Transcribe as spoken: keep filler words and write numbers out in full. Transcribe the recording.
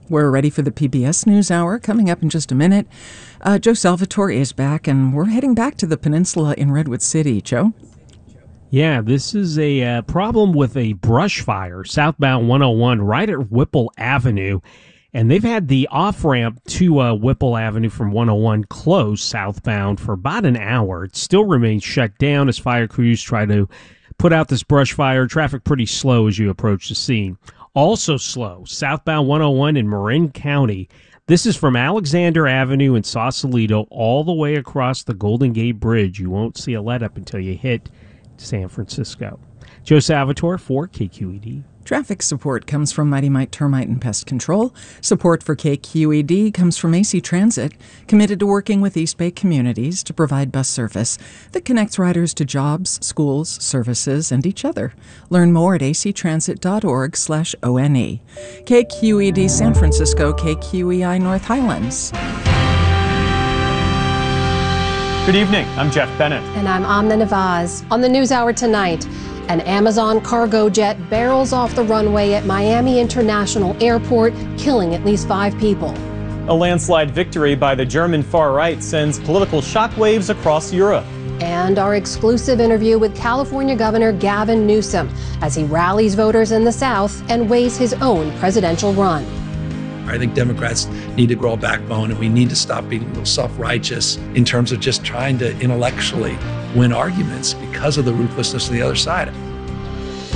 We're ready for the P B S NewsHour coming up in just a minute. Uh, Joe Salvatore is back, and we're heading back to the peninsula in Redwood City. Joe? Yeah, this is a uh, problem with a brush fire southbound one oh one right at Whipple Avenue. And they've had the off-ramp to uh, Whipple Avenue from one oh one closed southbound for about an hour. It still remains shut down as fire crews try to put out this brush fire. Traffic pretty slow as you approach the scene. Also slow, southbound one oh one in Marin County. This is from Alexander Avenue in Sausalito all the way across the Golden Gate Bridge. You won't see a let-up until you hit San Francisco. Joe Salvatore for K Q E D. Traffic support comes from Mighty Mite Termite and Pest Control. Support for K Q E D comes from A C Transit, committed to working with East Bay communities to provide bus service that connects riders to jobs, schools, services, and each other. Learn more at actransit.org slash ONE. K Q E D San Francisco, K Q E I North Highlands. Good evening. I'm Jeff Bennett. And I'm Amna Navaz. On the NewsHour tonight, an Amazon cargo jet barrels off the runway at Miami International Airport, killing at least five people. A landslide victory by the German far right sends political shockwaves across Europe. And our exclusive interview with California Governor Gavin Newsom as he rallies voters in the South and weighs his own presidential run. I think Democrats need to grow a backbone, and we need to stop being a little self-righteous in terms of just trying to intellectually win arguments because of the ruthlessness of the other side.